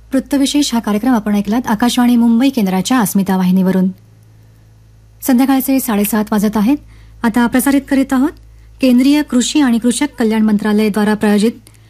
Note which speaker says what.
Speaker 1: वृत्तविशेष हा कार्यक्रम आपण ऐकलात आकाशवाणी मुंबई केंद्राच्या अस्मिता वाहिनीवरून. संध्याकाळचे 7:30 वाजत आहेत. आता प्रसारित करीत आहोत केंद्रीय कृषी आणि कृषक कल्याण मंत्रालय द्वारा प्रायोजित